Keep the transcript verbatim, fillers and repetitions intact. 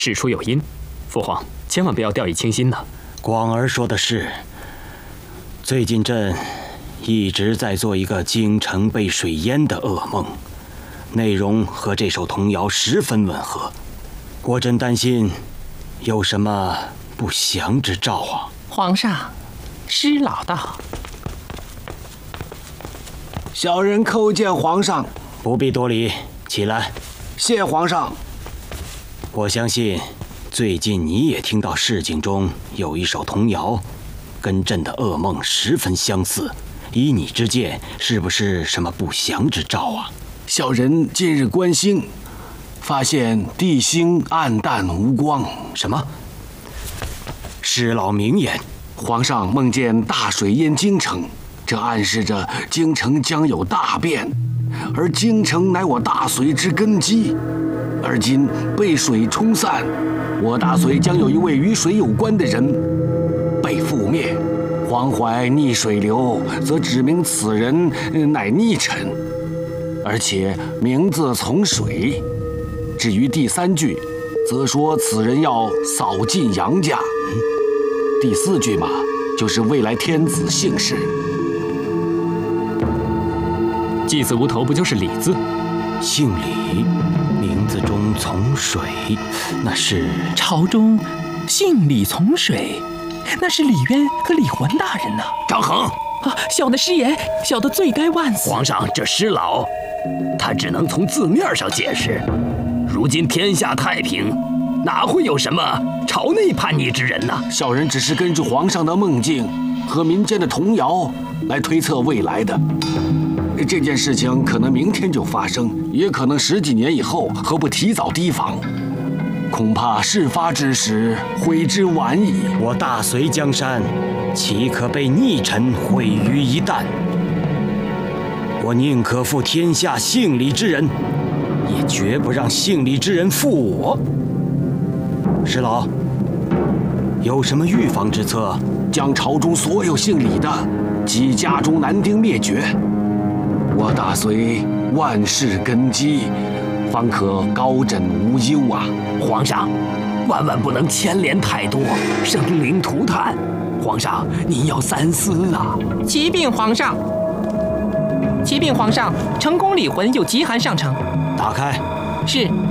事出有因，父皇千万不要掉以轻心呐。 广儿说的是，最近朕一直在做一个京城被水淹的噩梦，内容和这首童谣十分吻合。国朕担心有什么不祥之兆啊！ 皇上，施老道。 小人叩见皇上。 不必多礼，起来。 谢皇上。 我相信，最近你也听到市井中有一首童谣，跟朕的噩梦十分相似。依你之见，是不是什么不祥之兆啊？ 小人近日观星，发现地星暗淡无光。 什么？施老明言， 皇上梦见大水淹京城，这暗示着京城将有大变，而京城乃我大隋之根基。而今被水冲散，我大隋将有一位与水有关的人被覆灭。黄淮逆水流，则指明此人乃逆臣，而且名字从水。至于第三句，则说此人要扫尽杨家。第四句嘛，就是未来天子姓氏。 祭祀无头不就是李字？ 姓李，名字中从水，那是朝中姓李从水，那是李渊和李环大人呐。 张衡啊，小的失言，小的罪该万死。 皇上，这施老，他只能从字面上解释。如今天下太平，哪会有什么朝内叛逆之人呢？ 小人只是根据皇上的梦境和民间的童谣来推测未来的。这件事情可能明天就发生，也可能十几年以后，何不提早提防？恐怕事发之时，悔之晚矣。 我大隋江山，岂可被逆臣毁于一旦？我宁可负天下姓李之人，也绝不让姓李之人负我。施老，有什么预防之策？ 将朝中所有姓李的及家中男丁灭绝。我大隋万世根基，方可高枕无忧啊！ 皇上，万万不能牵连太多，生灵涂炭。皇上，您要三思啊！ 启禀皇上，启禀皇上，成功李魂有急函上呈。 打开。 是。